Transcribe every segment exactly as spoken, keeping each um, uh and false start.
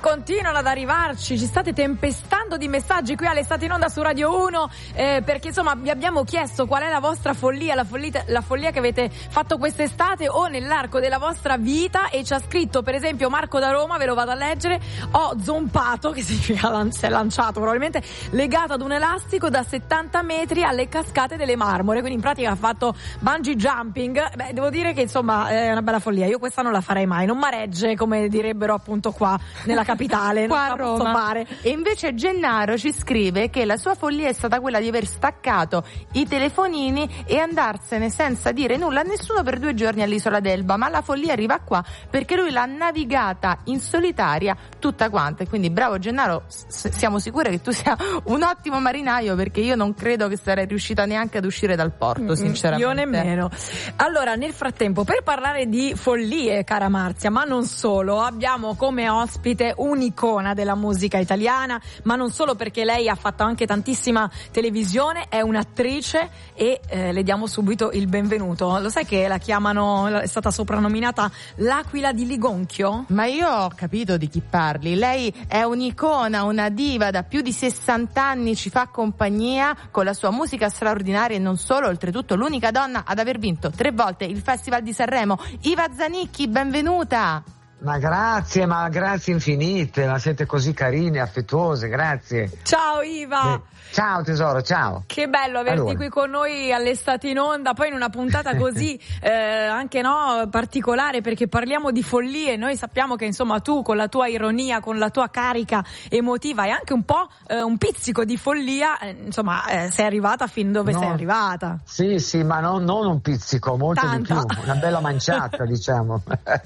continuano ad arrivarci, ci state tempestando di messaggi qui all'Estate in Onda su Radio uno, eh, perché insomma vi abbiamo chiesto qual è la vostra follia, la follia, la follia che avete fatto quest'estate o nell'arco della vostra vita, e ci ha scritto per esempio Marco da Roma, ve lo vado a leggere: ho zompato, che significa lan- si è lanciato probabilmente, legato ad un elastico da settanta metri alle cascate delle Marmore, quindi in pratica ha fatto bungee jumping. Beh, devo dire che insomma è una bella follia, io questa non la farei mai, non maregge come direbbero appunto qua nella capitale, qua non a Roma. fare. E invece Gennaro ci scrive che la sua follia è stata quella di aver staccato i telefonini e andarsene senza dire nulla a nessuno per due giorni all'isola d'Elba, ma la follia arriva qua perché lui l'ha navigata in solitaria tutta quanta. E quindi bravo Gennaro, s- siamo sicure che tu sia un ottimo marinaio, perché io non credo che sarei riuscita neanche ad uscire dal porto, sinceramente. Io nemmeno. Allora, nel frattempo, per parlare di follie, cara Marzia, ma non solo, abbiamo come ospite un'icona della musica italiana, ma non solo, perché lei ha fatto anche tantissima televisione, è un'attrice e eh, le diamo subito il benvenuto. Lo sai che la chiamano, è stata soprannominata l'Aquila di Ligonchio? Ma io ho capito di chi parli. Lei è un'icona, una diva, da più di sessanta anni ci fa compagnia con la sua musica straordinaria e non solo, oltretutto l'unica donna ad aver vinto tre volte il Festival di Sanremo. Iva Zanicchi, benvenuta. Ma grazie, ma grazie infinite, ma siete così carine, affettuose, grazie. Ciao Iva! Eh, ciao tesoro, ciao. Che bello averti allora. qui con noi all'Estate in Onda, poi in una puntata così eh, anche no particolare, perché parliamo di follie. Noi sappiamo che insomma tu con la tua ironia, con la tua carica emotiva e anche un po' eh, un pizzico di follia, eh, insomma eh, sei arrivata fin dove no. sei arrivata. Sì, sì, ma non, non un pizzico, molto Tanta. di più, una bella manciata diciamo.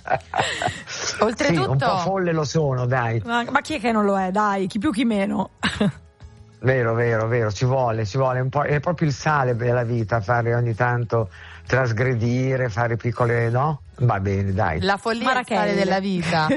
Oltretutto, sì, un po' folle lo sono, dai. Ma, ma chi è che non lo è, dai, chi più chi meno. Vero, vero, vero, ci vuole, ci vuole un po', è proprio il sale della vita, fare ogni tanto trasgredire, fare piccole, no? Va bene, dai. la follia è il sale della vita.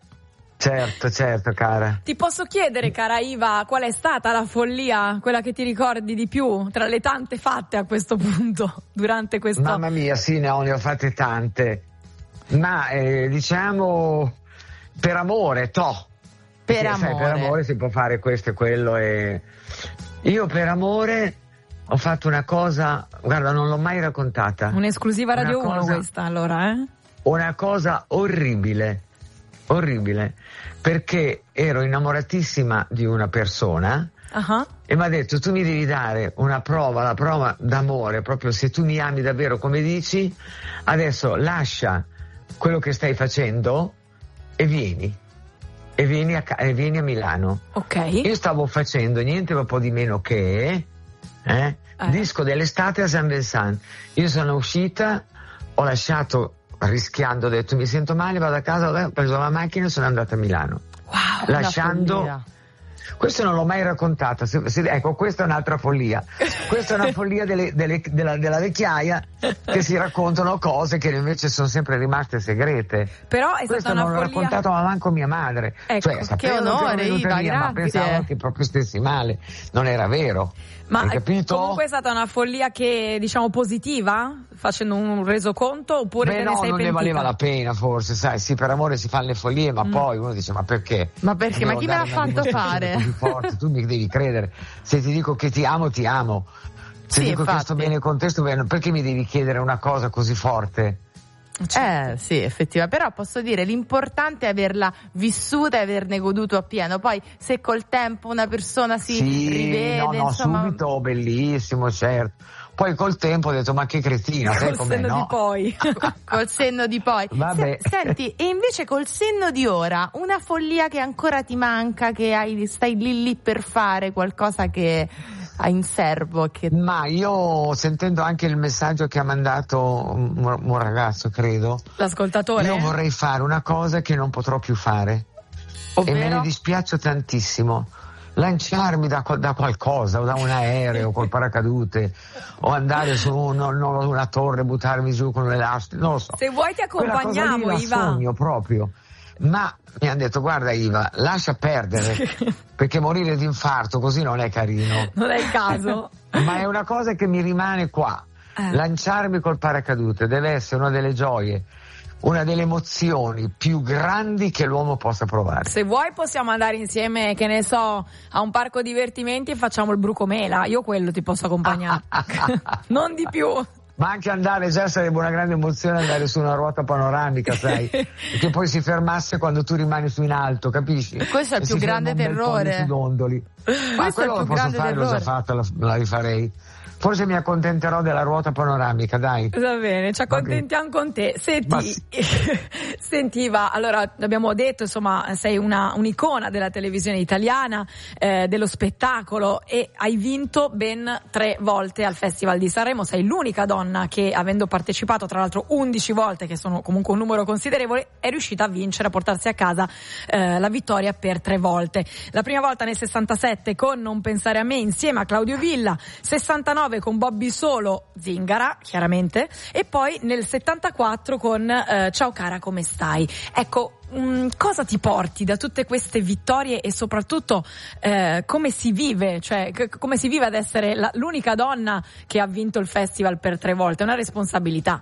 Certo, certo, cara. Ti posso chiedere, cara Iva, qual è stata la follia, quella che ti ricordi di più tra le tante fatte a questo punto durante questo? Mamma mia, sì, ne ho, ne ho fatte tante, ma eh, diciamo per amore, toh. Per Perché, amore. sai, per amore si può fare questo e quello, e io per amore ho fatto una cosa, guarda, non l'ho mai raccontata. Un'esclusiva Radio Una uno cosa- questa, allora, eh? Una cosa orribile, orribile, perché ero innamoratissima di una persona Uh-huh. e mi ha detto: tu mi devi dare una prova, la prova d'amore, proprio se tu mi ami davvero come dici, adesso lascia quello che stai facendo e vieni. E vieni a, e vieni a Milano. Ok. Io stavo facendo niente un po' di meno che eh, Eh. disco dell'estate a San Vincent. Io sono uscita, ho lasciato, rischiando, ho detto mi sento male, vado a casa, ho preso la macchina e sono andata a Milano. Wow. Lasciando... follia. Questo non l'ho mai raccontata, se, se, ecco, questa è un'altra follia. Questa è una follia delle, delle, della, della vecchiaia, che si raccontano cose che invece sono sempre rimaste segrete. Però è Questo stata una non l'ho follia. raccontato ma manco mia madre. Ecco, cioè, che sapevo che ero onore, venuta Iva, via, ma grazie. pensavo che proprio stessi male. Non era vero. Ma Hai capito? comunque è stata una follia che, diciamo, positiva, facendo un resoconto, oppure Beh, te no, ne sei non ne pentita? valeva la pena, forse, sai, sì, per amore si fanno le follie, ma Mm. poi uno dice: ma perché? Ma perché? Ma Devo chi me l'ha dare una fatto dimostrazione fare? così forte? Tu mi devi credere. Se ti dico che ti amo, ti amo. Se Sì, dico infatti. che sto bene con te, sto bene. Perché mi devi chiedere una cosa così forte? Eh sì, effettivamente, però posso dire l'importante è averla vissuta e averne goduto appieno. Poi se col tempo una persona si sì, rivede, no, no, insomma, subito, bellissimo, certo. Poi col tempo ho detto: ma che cretina, sai Col com'è, senno no? di poi. col senno di poi. Vabbè. Se- senti, e invece col senno di ora, una follia che ancora ti manca, che hai, stai lì lì per fare, qualcosa che hai in serbo, che... Ma io, sentendo anche il messaggio che ha mandato un, un ragazzo, credo, L'ascoltatore? io vorrei fare una cosa che non potrò più fare. Ovvero? E me ne dispiaccio tantissimo. Lanciarmi da, da qualcosa, o da un aereo col paracadute, o andare su un, no, no, una torre, buttarmi giù con l'elastico, non lo so. Se vuoi ti Quella cosa lì accompagniamo, la Iva. sogno proprio. Ma mi hanno detto: guarda Iva, lascia perdere, perché morire di infarto così non è carino. Non è il caso. Ma è una cosa che mi rimane qua. Eh. Lanciarmi col paracadute deve essere una delle gioie una delle emozioni più grandi che l'uomo possa provare. Se vuoi possiamo andare insieme, che ne so, a un parco divertimenti e facciamo il brucomela, io quello ti posso accompagnare. Non di più. Ma anche andare, già sarebbe una grande emozione andare su una ruota panoramica, sai, che poi si fermasse quando tu rimani su in alto, capisci? Questo è il più grande terrore. Ma quello lo posso fare, l'ho già fatto, la, la rifarei. Forse mi accontenterò della ruota panoramica, dai. Va bene, ci accontentiamo con te. Senti, sì. Senti va, allora abbiamo detto, insomma, sei una un'icona della televisione italiana, eh, dello spettacolo, e hai vinto ben tre volte al Festival di Sanremo. Sei l'unica donna che, avendo partecipato tra l'altro undici volte, che sono comunque un numero considerevole, è riuscita a vincere, a portarsi a casa eh, la vittoria per tre volte. La prima volta nel sessantasette con Non pensare a me insieme a Claudio Villa, sessantanove con Bobby Solo, Zingara chiaramente, e poi nel settantaquattro con eh, Ciao cara come stai. Ecco, mh, cosa ti porti da tutte queste vittorie e soprattutto eh, come si vive, cioè c- come si vive ad essere la, l'unica donna che ha vinto il festival per tre volte? È una responsabilità.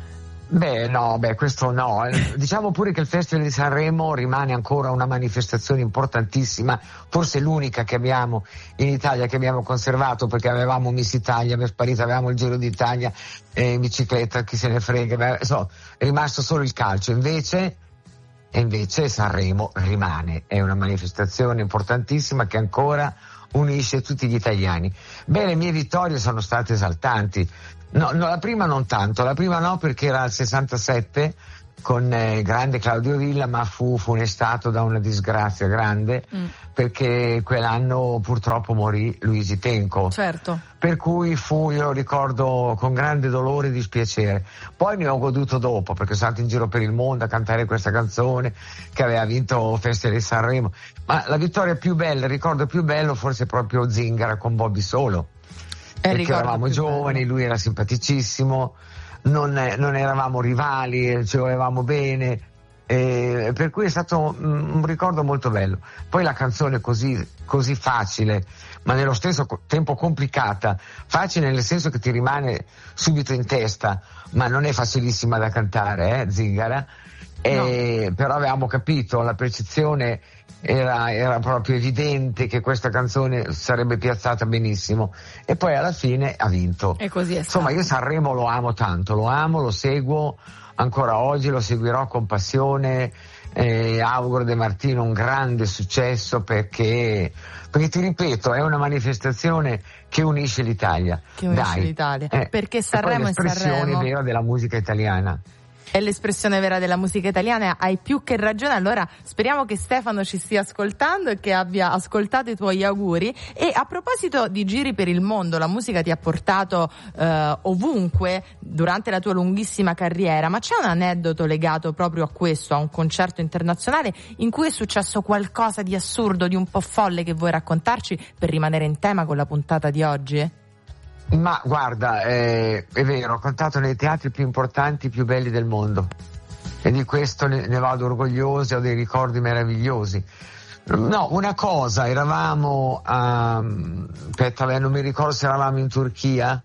Beh, no, beh, questo no. Diciamo pure che il Festival di Sanremo rimane ancora una manifestazione importantissima, forse l'unica che abbiamo in Italia, che abbiamo conservato, perché avevamo Miss Italia, è sparita, avevamo il Giro d'Italia, eh, in bicicletta, chi se ne frega, beh, so, è rimasto solo il calcio. Invece, e invece Sanremo rimane, è una manifestazione importantissima che ancora unisce tutti gli italiani. Beh, le mie vittorie sono state esaltanti. No, no, la prima non tanto, la prima no, perché era al sessantasette con eh, grande Claudio Villa, ma fu funestato da una disgrazia grande, mm. perché quell'anno purtroppo morì Luigi Tenco. Certo. Per cui fu, io ricordo con grande dolore e dispiacere. Poi ne ho goduto dopo, perché sono andato in giro per il mondo a cantare questa canzone che aveva vinto Festival di Sanremo. Ma la vittoria più bella, il ricordo più bello, forse proprio Zingara con Bobby Solo. Perché eravamo giovani, bello. Lui era simpaticissimo, non, non eravamo rivali, ci volevamo bene, eh, per cui è stato un, un ricordo molto bello. Poi la canzone così, così facile, ma nello stesso tempo complicata, facile nel senso che ti rimane subito in testa, ma non è facilissima da cantare, eh, Zingara. E, no. Però avevamo capito, la percezione era, era proprio evidente che questa canzone sarebbe piazzata benissimo, e poi alla fine ha vinto. E così è Insomma, stato. Io Sanremo lo amo tanto, lo amo, lo seguo ancora oggi, lo seguirò con passione, eh, auguro De Martino un grande successo, perché perché ti ripeto, è una manifestazione che unisce l'Italia. Che unisce Dai. l'Italia. Eh, perché Sanremo è l'espressione vera della musica italiana. È l'espressione vera della musica italiana, hai più che ragione. Allora speriamo che Stefano ci stia ascoltando e che abbia ascoltato i tuoi auguri. E a proposito di giri per il mondo, la musica ti ha portato eh, ovunque durante la tua lunghissima carriera, ma c'è un aneddoto legato proprio a questo, a un concerto internazionale in cui è successo qualcosa di assurdo, di un po' folle, che vuoi raccontarci per rimanere in tema con la puntata di oggi? Ma guarda, eh, è vero, ho cantato nei teatri più importanti, più belli del mondo, e di questo ne, ne vado orgoglioso, ho dei ricordi meravigliosi. No, una cosa, eravamo a, aspetta, non mi ricordo se eravamo in Turchia,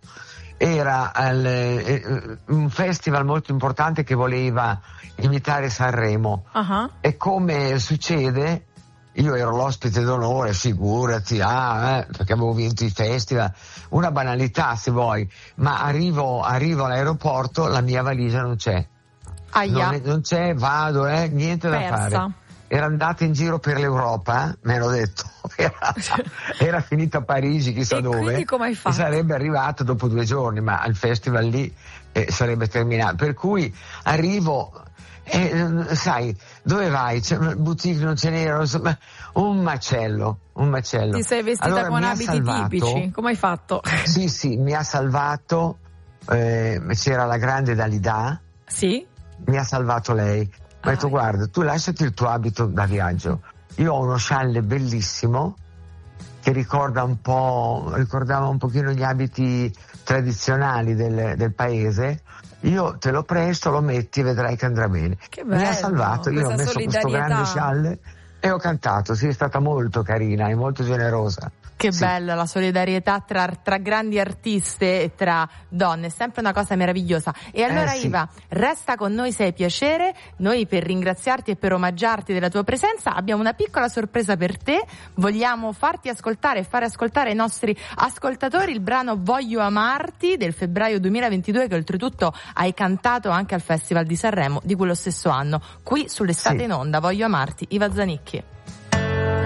era al, eh, un festival molto importante che voleva imitare Sanremo, uh-huh. E come succede, io ero l'ospite d'onore, figurati, ah, eh, perché avevo vinto i festival, una banalità se vuoi, ma arrivo, arrivo all'aeroporto, la mia valigia non c'è. Aia. Non, è, non c'è, vado, eh, niente Persa. da fare. Era andata in giro per l'Europa, me l'ho detto, era, era finita a Parigi, chissà e dove. Quindi come hai fatto? E sarebbe arrivato dopo due giorni, ma al festival lì eh, sarebbe terminato. Per cui arrivo. Eh, sai, dove vai? C'è una boutique, non ce n'era, insomma, un macello, un macello. Ti sei vestita allora, con abiti salvato, tipici, come hai fatto? Sì, sì, mi ha salvato, eh, c'era la grande Dalida. Sì? Mi ha salvato lei. Mi ha detto, guarda, tu lasciati il tuo abito da viaggio. Io ho uno scialle bellissimo che ricorda un po', ricordava un pochino gli abiti tradizionali del, del paese. Io te lo presto, lo metti e vedrai che andrà bene. Che bello, mi ha salvato, io ho messo questo grande scialle E ho cantato, sì, è stata molto carina e molto generosa. Che sì. bella la solidarietà tra, tra grandi artiste e tra donne, è sempre una cosa meravigliosa. E allora eh, sì. Iva, resta con noi se hai piacere. Noi, per ringraziarti e per omaggiarti della tua presenza, abbiamo una piccola sorpresa per te. Vogliamo farti ascoltare e fare ascoltare ai nostri ascoltatori il brano Voglio amarti del febbraio duemilaventidue, che oltretutto hai cantato anche al Festival di Sanremo di quello stesso anno. Qui sull'Estate sì. in Onda, Voglio amarti, Iva Zanicchi.